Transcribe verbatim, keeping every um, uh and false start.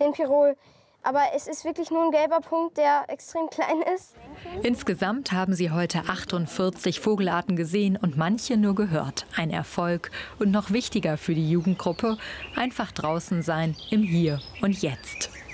in Pirol. Aber es ist wirklich nur ein gelber Punkt, der extrem klein ist. Insgesamt haben sie heute achtundvierzig Vogelarten gesehen und manche nur gehört. Ein Erfolg und noch wichtiger für die Jugendgruppe, einfach draußen sein im Hier und Jetzt.